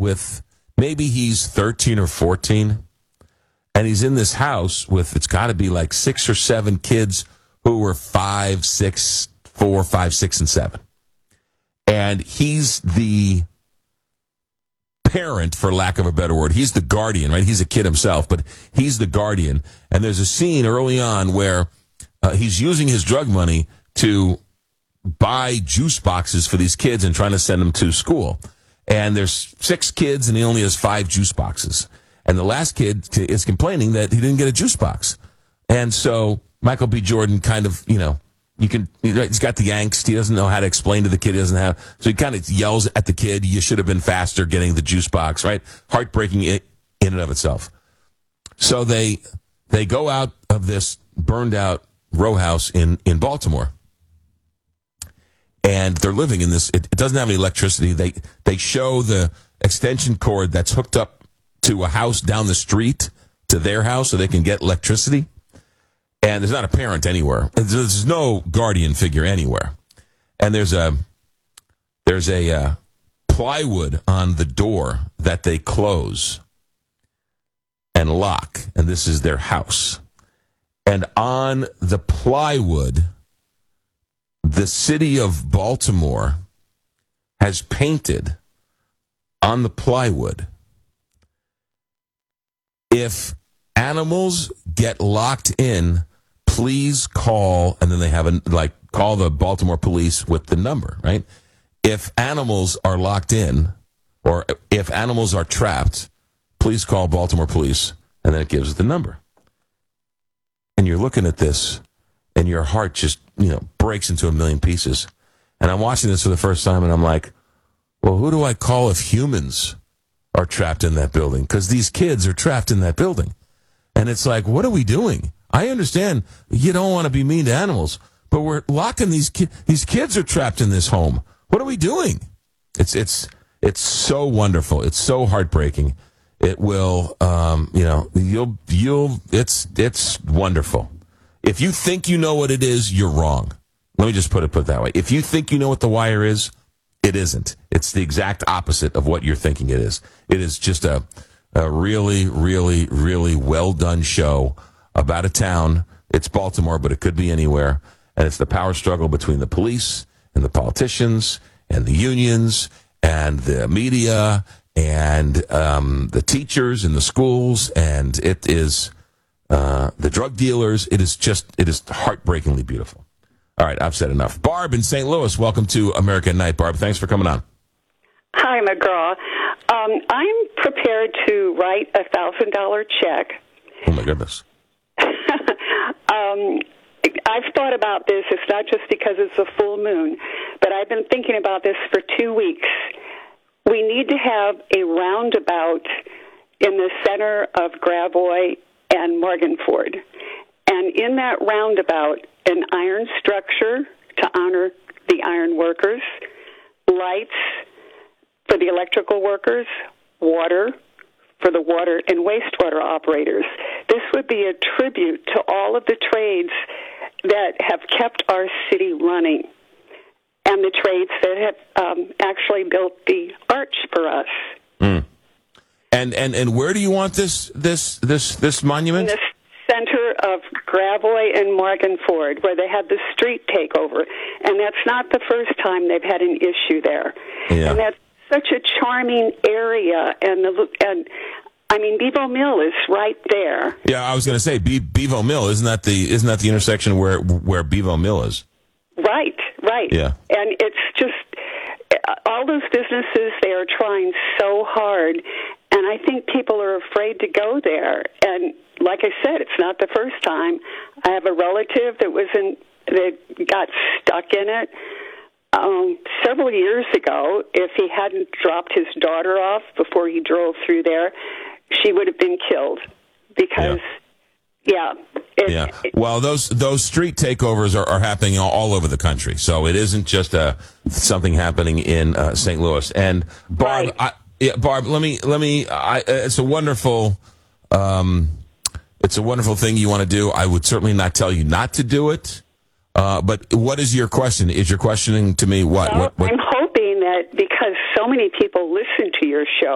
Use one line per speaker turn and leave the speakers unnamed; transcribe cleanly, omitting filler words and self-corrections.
with, maybe he's 13 or 14, and he's in this house with, it's got to be like 6 or 7 kids who were 5, 6, 4, 5, 6, and 7. And he's the parent, for lack of a better word. He's the guardian, right? He's a kid himself, but he's the guardian. And there's a scene early on where he's using his drug money to buy juice boxes for these kids and trying to send them to school. And there's 6 kids, and he only has 5 juice boxes. And the last kid is complaining that he didn't get a juice box. And so Michael B. Jordan kind of, he's got the angst. He doesn't know how to explain to the kid. So he kind of yells at the kid, you should have been faster getting the juice box, right? Heartbreaking in and of itself. So they go out of this burned out row house in Baltimore. And they're living in this, it doesn't have any electricity. They show the extension cord that's hooked up to a house down the street to their house so they can get electricity. And there's not a parent anywhere. There's no guardian figure anywhere. And there's a plywood on the door that they close and lock. And this is their house. And on the plywood, the city of Baltimore has painted on the plywood, if animals get locked in, please call, and then they have call the Baltimore police with the number, right? If animals are locked in, or if animals are trapped, please call Baltimore police, and then it gives the number. And you're looking at this, and your heart just, breaks into a million pieces. And I'm watching this for the first time, and I'm like, well, who do I call if humans are trapped in that building? Because these kids are trapped in that building. And it's like, what are we doing? I understand you don't want to be mean to animals, but we're locking these kids. These kids are trapped in this home. What are we doing? It's so wonderful. It's so heartbreaking. It will, it's wonderful. If you think you know what it is, you're wrong. Let me just put it that way. If you think you know what The Wire is, it isn't. It's the exact opposite of what you're thinking it is. It is just a really, really, really well-done show about a town. It's Baltimore, but it could be anywhere. And it's the power struggle between the police and the politicians and the unions and the media and the teachers in the schools. And it is the drug dealers. It is heartbreakingly beautiful. All right, I've said enough. Barb in St. Louis, welcome to America at Night. Barb, thanks for coming on.
Hi, McGraw. I'm prepared to write a $1,000 check.
Oh, my goodness.
I've thought about this. It's not just because it's a full moon, but I've been thinking about this for 2 weeks. We need to have a roundabout in the center of Gravois and Morganford. And in that roundabout, an iron structure to honor the iron workers, lights for the electrical workers, water for the water and wastewater operators. This would be a tribute to all of the trades that have kept our city running and the trades that have actually built the arch for us.
Mm. And where do you want this monument?
In the center of Gravois and Morganford, where they had the street takeover. And that's not the first time they've had an issue there.
Yeah.
And that's such a charming area, and Bevo Mill is right there.
Yeah, I was going to say Bevo Mill. Isn't that the intersection where Bevo Mill is?
Right.
Yeah.
And it's just all those businesses, they are trying so hard, and I think people are afraid to go there. And like I said, it's not the first time. I have a relative that got stuck in it. Several years ago, if he hadn't dropped his daughter off before he drove through there, she would have been killed because,
Well, those street takeovers are happening all over the country, so it isn't just something happening in St. Louis. And Barb,
right.
Barb, let me. It's a wonderful. It's a wonderful thing you want to do. I would certainly not tell you not to do it. But what is your question? Is your questioning to me what?
Well, I'm hoping that because so many people listen to your show,